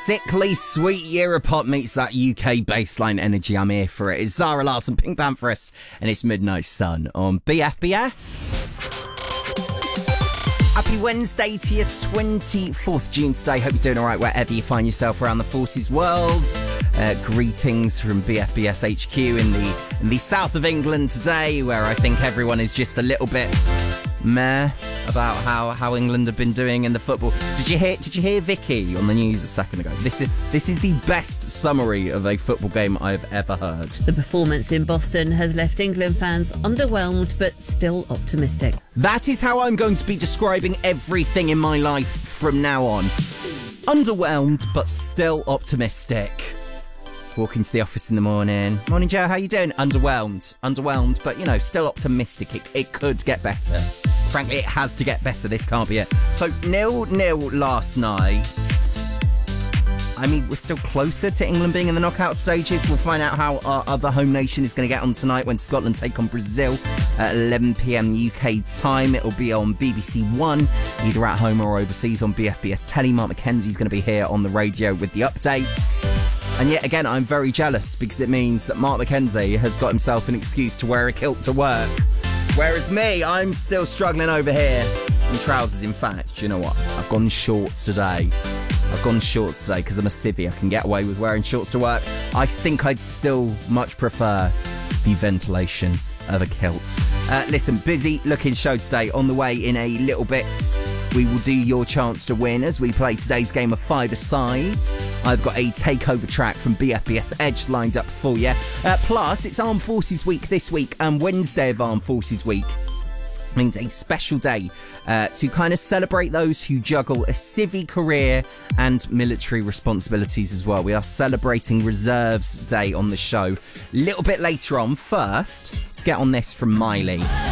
sickly sweet Europop meets that UK baseline energy. I'm here for it. It's Zara Larsson, Pink Pantheress, and it's Midnight Sun on BFBS. Happy Wednesday to you, 24th June today. Hope you're doing all right wherever you find yourself around the forces world. Greetings from BFBS HQ in the south of England today, where I think everyone is just a little bit meh about how England have been doing in the football. Did you hear Vicky on the news a second ago? This is the best summary of a football game I've ever heard. The performance in Boston has left England fans underwhelmed but still optimistic. That is how I'm going to be describing everything in my life from now on. Underwhelmed but still optimistic. Walking to the office in the morning. Morning, Joe, how you doing? Underwhelmed, but, still optimistic. It could get better. Frankly, it has to get better. This can't be it. So, 0-0 last night. I mean, we're still closer to England being in the knockout stages. We'll find out how our other home nation is going to get on tonight when Scotland take on Brazil at 11 p.m. UK time. It'll be on BBC One, either at home or overseas on BFBS Telly. Mark Mackenzie's going to be here on the radio with the updates. And yet again, I'm very jealous because it means that Mark Mackenzie has got himself an excuse to wear a kilt to work. Whereas me, I'm still struggling over here in trousers. In fact, do you know what? I've gone shorts today because I'm a civvy. I can get away with wearing shorts to work. I think I'd still much prefer the ventilation of a kilt. Listen, busy looking show today. On the way in a little bit, we will do your chance to win as we play today's game of five-a-side. I've got a takeover track from BFBS Edge lined up for you. Plus, it's Armed Forces Week this week, and Wednesday of Armed Forces Week means a special day to kind of celebrate those who juggle a civvy career and military responsibilities as well. We are celebrating Reserves Day on the show. A little bit later on. First, let's get on this from Miley.